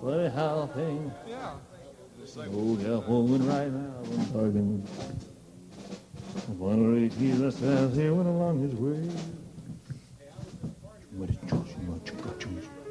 funny how things. Yeah. Oh, California right now, I'm talking. One day he's a he went along his way.